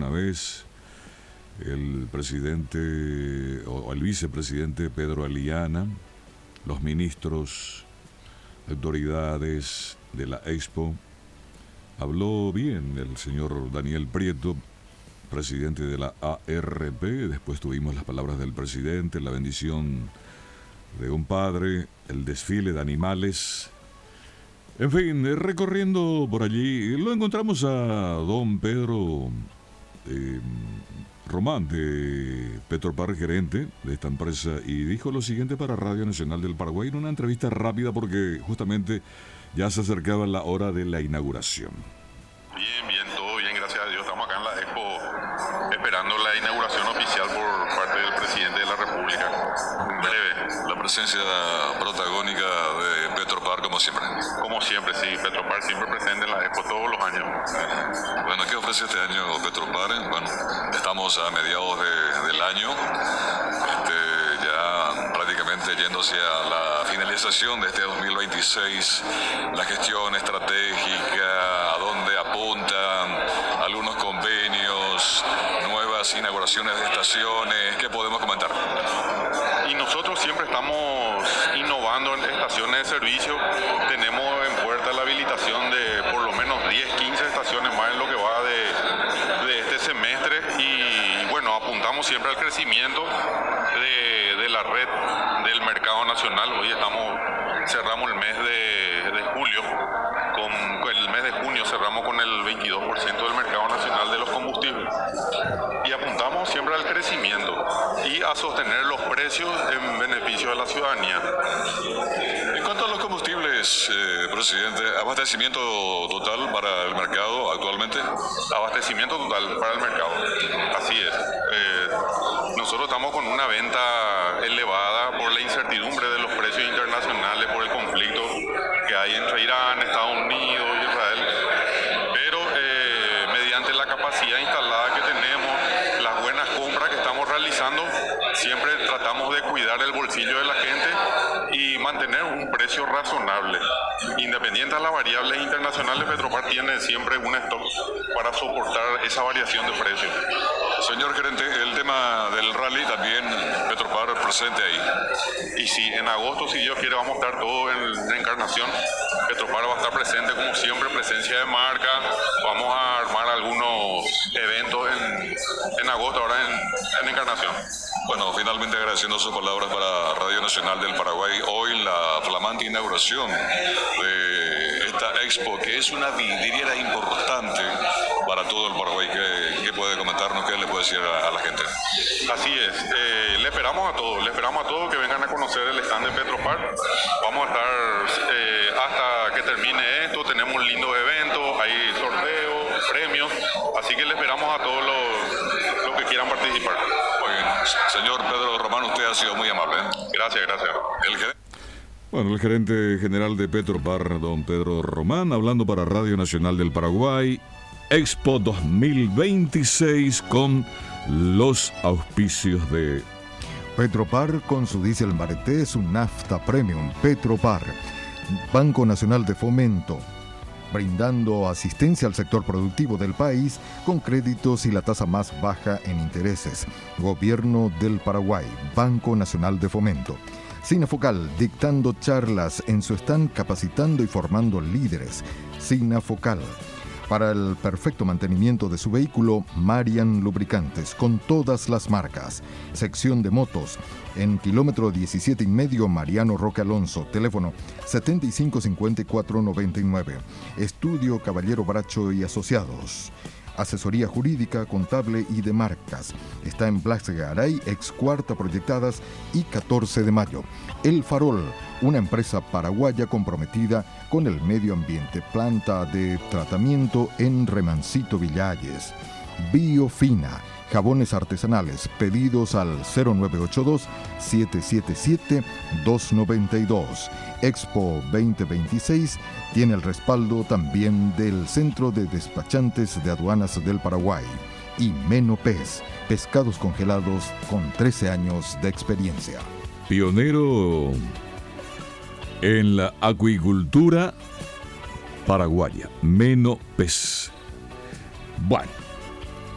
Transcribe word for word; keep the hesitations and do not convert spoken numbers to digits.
una vez, el presidente o el vicepresidente Pedro Aliana, los ministros, autoridades de la Expo. Habló bien el señor Daniel Prieto, presidente de la A R P. Después tuvimos las palabras del presidente, la bendición de un padre, el desfile de animales. En fin, recorriendo por allí, lo encontramos a don Pedro eh, Román de Petropar, gerente de esta empresa, y dijo lo siguiente para Radio Nacional del Paraguay en una entrevista rápida porque justamente ya se acercaba la hora de la inauguración. Bien, bien, todo bien, gracias a Dios. Estamos acá en la Expo esperando la inauguración oficial por parte del presidente de la República. En breve. La presencia protagónica de Petropar como siempre. Como siempre, sí, Petropar siempre presente en la Expo todos los años. Bueno, ¿qué ofrece este año Petropar? Bueno, estamos a mediados de, del año, este, ya prácticamente yéndose a la finalización de este dos mil veintiséis, la gestión estratégica, a dónde apuntan, algunos convenios, nuevas inauguraciones de estaciones, ¿qué podemos comentar? Y nosotros siempre estamos innovando en estaciones de servicio. Tenemos en puerta la habilitación de por lo menos diez, quince estaciones más en lo que va de, de este semestre. Y bueno, apuntamos siempre al crecimiento de, de la red del mercado nacional. Hoy estamos, cerramos el mes de, de julio, con el mes de junio cerramos con el veintidós por ciento del mercado nacional de los combustibles. Y apuntamos siempre al crecimiento y a sostener los precios en beneficio de la ciudadanía. En cuanto a los combustibles, eh, presidente, ¿abastecimiento total para el mercado actualmente? Abastecimiento total para el mercado, así es. Eh, nosotros estamos con una venta elevada por la incertidumbre de los precios internacionales, por el conflicto que hay entre Irán, Estados Unidos y Israel. Pero eh, mediante la capacidad instalada que tenemos, las buenas compras que estamos realizando, siempre tratamos de cuidar el bolsillo de la gente y mantener un precio razonable. Independiente de las variables internacionales, Petropar tiene siempre un stock para soportar esa variación de precios. Señor gerente, el tema del rally también, Petropar presente ahí. Y sí, en agosto, si Dios quiere, vamos a estar todo en, en Encarnación. Petropar va a estar presente como siempre, presencia de marca. Vamos a armar algunos eventos en, en agosto, ahora en, en Encarnación. Bueno, finalmente agradeciendo sus palabras para Radio Nacional del Paraguay. Hoy la flamante inauguración de esta expo, que es una vidriera importante para todo el Paraguay. ¿Qué, qué puede comentarnos? ¿Qué le puede decir a, a la gente? Así es. Eh, le esperamos a todos, le esperamos a todos que vengan a conocer el stand de Petropar. Vamos a estar eh, hasta que termine esto. Tenemos lindos eventos, hay sorteos, premios. Así que le esperamos a todos los, los que quieran participar. Muy bien. Señor Pedro Román, usted ha sido muy amable. ¿eh? Gracias, gracias. El gerente. Bueno, el gerente general de Petropar, don Pedro Román, hablando para Radio Nacional del Paraguay, Expo dos mil veintiséis con los auspicios de Petropar con su diésel Mareté, su nafta premium. Petropar, Banco Nacional de Fomento, brindando asistencia al sector productivo del país con créditos y la tasa más baja en intereses. Gobierno del Paraguay, Banco Nacional de Fomento. Sinafocal, dictando charlas en su stand, capacitando y formando líderes. Sinafocal. Para el perfecto mantenimiento de su vehículo, Marian Lubricantes, con todas las marcas. Sección de motos, en kilómetro diecisiete y medio, Mariano Roque Alonso. Teléfono setenta y cinco cincuenta y cuatro noventa y nueve. Estudio Caballero Bracho y Asociados. Asesoría jurídica, contable y de marcas. Está en Blas Garay, ex Cuarta Proyectadas y catorce de mayo. El Farol, una empresa paraguaya comprometida con el medio ambiente. Planta de tratamiento en Remancito Villalles. Biofina, jabones artesanales. Pedidos al cero nueve ocho dos, siete siete siete, dos nueve dos. Expo veinte veintiséis tiene el respaldo también del Centro de Despachantes de Aduanas del Paraguay y Menopez, pescados congelados con trece años de experiencia. pionero en la acuicultura paraguaya, Menopez. Bueno.